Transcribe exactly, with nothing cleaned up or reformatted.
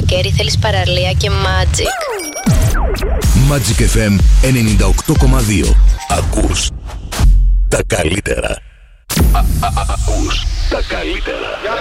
καλοκαίρι θέλεις παραλία και Magic. Magic εφ εμ ενενήντα οκτώ κόμμα δύο. Ακούς τα καλύτερα. Ακούς τα καλύτερα.